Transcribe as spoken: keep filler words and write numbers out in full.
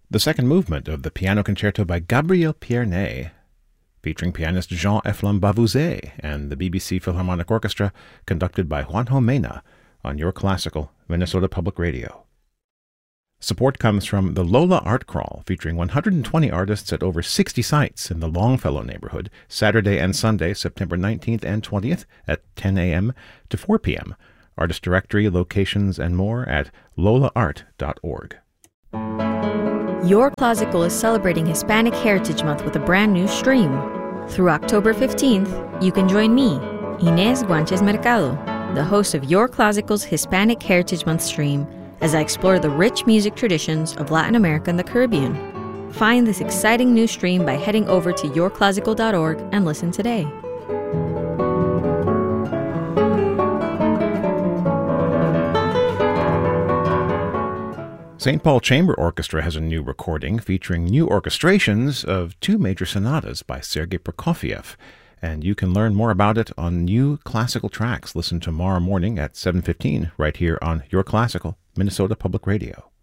The second movement of the piano concerto by Gabriel Pierné, featuring pianist Jean-Eflem Bavouzet and the B B C Philharmonic Orchestra, conducted by Juanjo Mena, on Your Classical, Minnesota Public Radio. Support comes from the Lola Art Crawl, featuring one hundred twenty artists at over sixty sites in the Longfellow neighborhood, Saturday and Sunday, September nineteenth and twentieth at ten a.m. to four p.m. Artist directory, locations, and more at lola art dot org. Your Classical is celebrating Hispanic Heritage Month with a brand new stream. Through October fifteenth, you can join me, Inés Guanches Mercado, the host of Your Classical's Hispanic Heritage Month stream, as I explore the rich music traditions of Latin America and the Caribbean. Find this exciting new stream by heading over to your classical dot org and listen today. Saint Paul Chamber Orchestra has a new recording featuring new orchestrations of two major sonatas by Sergei Prokofiev, and you can learn more about it on New Classical Tracks. Listen tomorrow morning at seven fifteen right here on Your Classical, Minnesota Public Radio.